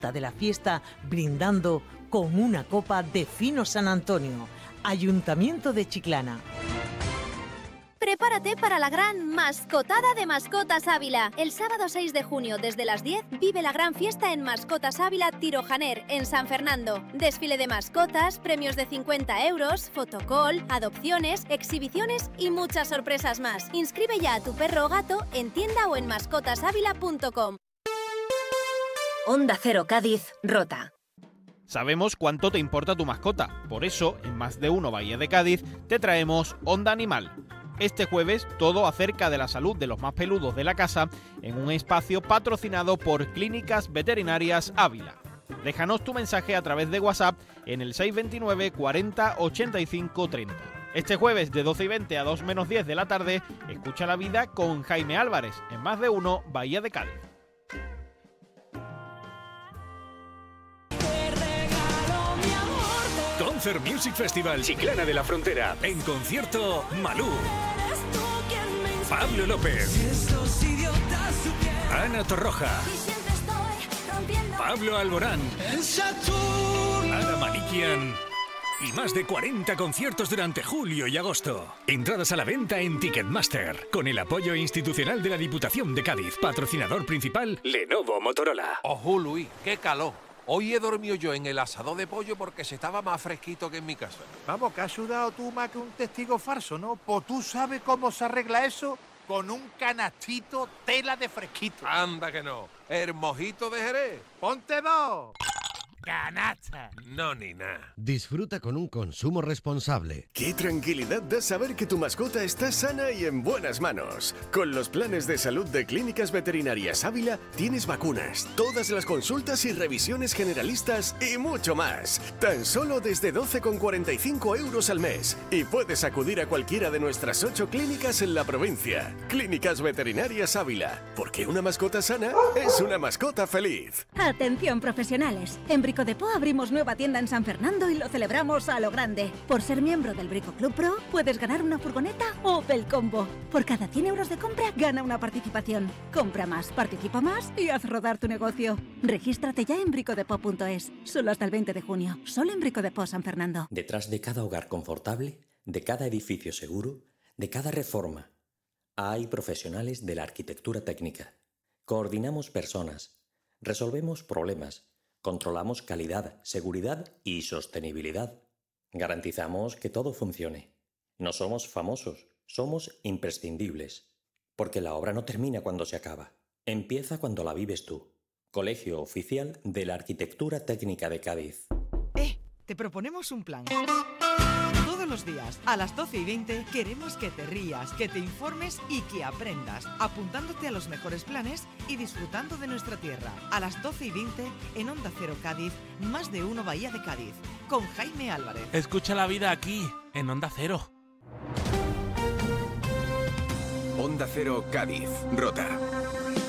de la fiesta brindando con una copa de Fino San Antonio. Ayuntamiento de Chiclana. Prepárate para la gran Mascotada de Mascotas Ávila. El sábado 6 de junio, desde las 10, vive la gran fiesta en Mascotas Ávila Tirojaner, en San Fernando. Desfile de mascotas, premios de 50 euros, fotocall, adopciones, exhibiciones y muchas sorpresas más. Inscribe ya a tu perro o gato en tienda o en mascotasávila.com. Onda Cero Cádiz, Rota. Sabemos cuánto te importa tu mascota, por eso, en Más de Uno Bahía de Cádiz, te traemos Onda Animal. Este jueves, todo acerca de la salud de los más peludos de la casa, en un espacio patrocinado por Clínicas Veterinarias Ávila. Déjanos tu mensaje a través de WhatsApp en el 629 40 85 30. Este jueves, de 12:20 a 2 menos 10 de la tarde, escucha la vida con Jaime Álvarez, en Más de Uno Bahía de Cádiz. Concert Music Festival Chiclana de la Frontera. En concierto, Malú, Pablo López, Ana Torroja, Pablo Alborán, Ana Malikian y más de 40 conciertos durante julio y agosto. Entradas a la venta en Ticketmaster, con el apoyo institucional de la Diputación de Cádiz. Patrocinador principal, Lenovo Motorola. Ojo, Luis, qué calor. Hoy he dormido yo en el asador de pollo porque se estaba más fresquito que en mi casa. Vamos, que has sudado tú más que un testigo falso, ¿no? Pues tú sabes cómo se arregla eso con un canastito tela de fresquito. Anda que no. El mojito de Jerez. ¡Ponte dos! ¡Canasta! No, ni nada. Disfruta con un consumo responsable. Qué tranquilidad da saber que tu mascota está sana y en buenas manos. Con los planes de salud de Clínicas Veterinarias Ávila tienes vacunas, todas las consultas y revisiones generalistas y mucho más. Tan solo desde 12,45 euros al mes. Y puedes acudir a cualquiera de nuestras 8 clínicas en la provincia. Clínicas Veterinarias Ávila. Porque una mascota sana es una mascota feliz. Atención profesionales. En Brico Depot abrimos nueva tienda en San Fernando y lo celebramos a lo grande. Por ser miembro del Brico Club Pro, puedes ganar una furgoneta Opel Combo. Por cada 100 euros de compra, gana una participación. Compra más, participa más y haz rodar tu negocio. Regístrate ya en bricodepot.es. Solo hasta el 20 de junio. Solo en Brico Depot San Fernando. Detrás de cada hogar confortable, de cada edificio seguro, de cada reforma, hay profesionales de la arquitectura técnica. Coordinamos personas, resolvemos problemas, controlamos calidad, seguridad y sostenibilidad. Garantizamos que todo funcione. No somos famosos, somos imprescindibles. Porque la obra no termina cuando se acaba. Empieza cuando la vives tú. Colegio Oficial de la Arquitectura Técnica de Cádiz. Te proponemos un plan. Todos los días, a las 12:20, queremos que te rías, que te informes y que aprendas, apuntándote a los mejores planes y disfrutando de nuestra tierra. A las 12:20, en Onda Cero Cádiz, Más de Uno Bahía de Cádiz, con Jaime Álvarez. Escucha la vida aquí, en Onda Cero. Onda Cero Cádiz, Rota.